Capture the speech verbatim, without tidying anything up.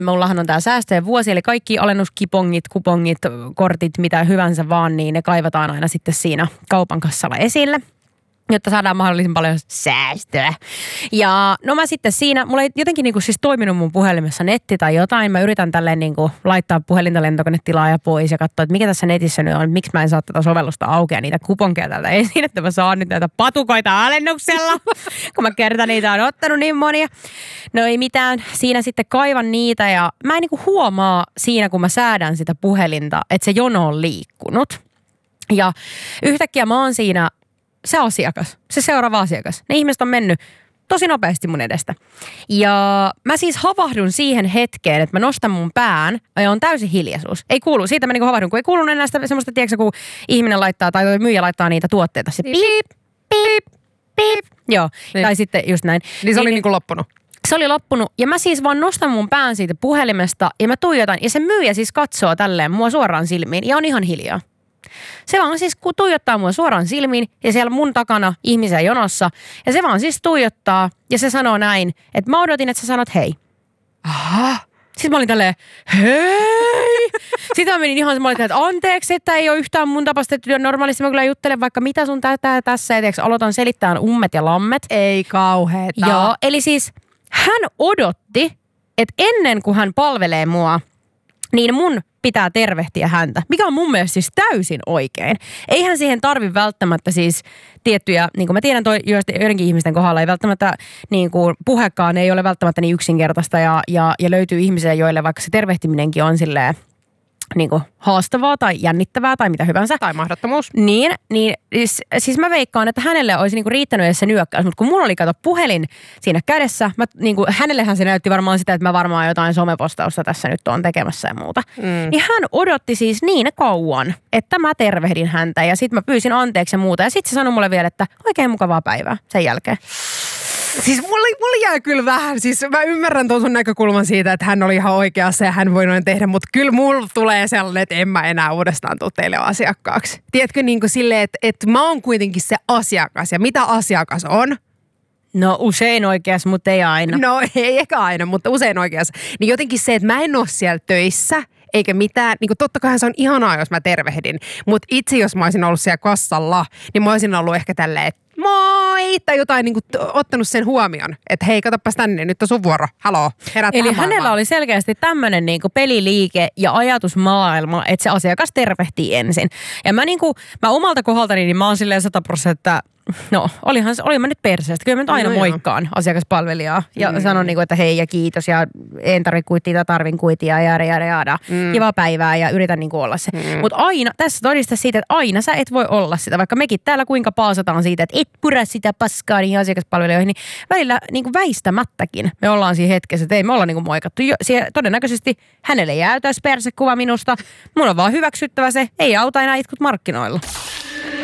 mullahan on tää säästöjen vuosi, eli kaikki alennuskipongit, kupongit, kortit, mitä hyvänsä vaan, niin ne kaivataan aina sitten siinä kaupan kassalla esille, jotta saadaan mahdollisimman paljon säästöä. Ja no mä sitten siinä, mulla ei jotenkin niinku siis toiminut mun puhelimessa netti tai jotain. Mä yritän tälleen niinku laittaa puhelinta lentokonetilaa ja pois ja katsoa, että mikä tässä netissä nyt on, että miksi mä en saa tätä sovellusta auki ja niitä kuponkeja täältä esiin, että mä saan nyt näitä patukoita alennuksella, kun mä kertaan niitä on ottanut niin monia. No ei mitään, siinä sitten kaivan niitä ja mä en niinku huomaa siinä, kun mä säädän sitä puhelinta, että se jono on liikkunut. Ja yhtäkkiä mä oon siinä se asiakas, se seuraava asiakas. Ne ihmiset on mennyt tosi nopeasti mun edestä. Ja mä siis havahdun siihen hetkeen, että mä nostan mun pään ja on täysin hiljaisuus. Ei kuulu, siitä mä niinku havahdun, kun ei kuulu enää sitä semmoista, tiedätkö, kun ihminen laittaa tai myyjä laittaa niitä tuotteita. Se piip, piip, piip. Joo, niin. Tai sitten just näin. Niin se oli niin, niinku loppunut. Se oli loppunut ja mä siis vaan nostan mun pään siitä puhelimesta ja mä tuijotan. Ja se myyjä siis katsoo tälleen mua suoraan silmiin ja on ihan hiljaa. Se vaan siis kun tuijottaa mua suoraan silmiin ja siellä mun takana ihmisiä jonossa. Ja se vaan siis tuijottaa ja se sanoo näin, että mä odotin, että sä sanot hei. Aha. Sitten mä olin tälleen, hei! Sitten mä menin ihan, mä olin, että anteeksi, että ei ole yhtään mun tapasta, että normaalisti mä kyllä juttelen vaikka mitä sun tää tässä. Ja tiiäks, aloitan selittämään ummet ja lammet. Ei kauheeta. Joo, eli siis hän odotti, että ennen kuin hän palvelee mua, niin mun pitää tervehtiä häntä, mikä on mun mielestä siis täysin oikein. Eihän siihen tarvi välttämättä siis tiettyjä, niin kuin mä tiedän toi joidenkin ihmisten kohdalla, ei välttämättä niin kuin puhekaan ei ole välttämättä niin yksinkertaista ja, ja, ja löytyy ihmisiä, joille vaikka se tervehtiminenkin on silleen niin kuin haastavaa tai jännittävää tai mitä hyvänsä. Tai mahdottomuus. Niin, niin siis, siis mä veikkaan, että hänelle olisi niin kuin riittänyt edes se nyökkäys, mutta kun mulla oli kato puhelin siinä kädessä, mä, niin kuin, hänellehän se näytti varmaan sitä, että mä varmaan jotain somepostausta tässä nyt oon tekemässä ja muuta. Mm. Niin hän odotti siis niin kauan, että mä tervehdin häntä ja sit mä pyysin anteeksi ja muuta. Ja sit se sanoi mulle vielä, että oikein mukavaa päivää sen jälkeen. Siis mulla, mulla jää kyllä vähän, siis mä ymmärrän tuon sun näkökulman siitä, että hän oli ihan oikeassa ja hän voi noin tehdä, mutta kyllä mulla tulee sellainen, että en mä enää uudestaan tule teille asiakkaaksi. Tiedätkö niin kuin silleen, että, että mä oon kuitenkin se asiakas ja mitä asiakas on? No usein oikeassa, mutta ei aina. No ei ehkä aina, mutta usein oikeassa. Niin jotenkin se, että mä en ole siellä töissä eikä mitään, niin kuin totta kai se on ihanaa, jos mä tervehdin, mutta itse jos mä olisin ollut siellä kassalla, niin mä olisin ollut ehkä tälleen, että moi, tai jotain niin kuin ottanut sen huomioon, että hei, katsopas tänne, nyt on sun vuoro, haloo, herät Eli hänellä maailmaan. oli selkeästi tämmöinen niin kuin peliliike ja ajatusmaailma, että se asiakas tervehtii ensin. Ja mä, niin kuin, mä omalta kohdaltani, niin mä oon silleen sata prosenttia, no olihan, olin mä nyt perseestä, kyllä mä nyt aina no, moikkaan joo. asiakaspalvelijaa ja mm. sanon niin kuin, että hei ja kiitos ja en tarvi kuittia, tarvin kuittia ja jaada jaada jaada, mm. kivaa päivää ja yritän niin kuin olla se. Mm. Mutta aina, tässä todista siitä, että aina sä et voi olla sitä, vaikka mekin täällä kuinka paasataan siitä, että et purä sitä paskaa niihin asiakaspalvelijoihin, niin välillä niin kuin väistämättäkin me ollaan siinä hetkessä, että ei me olla niin kuin moikattu. Jo, siellä, todennäköisesti hänelle jää täys persekuva minusta, mun on vaan hyväksyttävä se, ei auta enää itkut markkinoilla.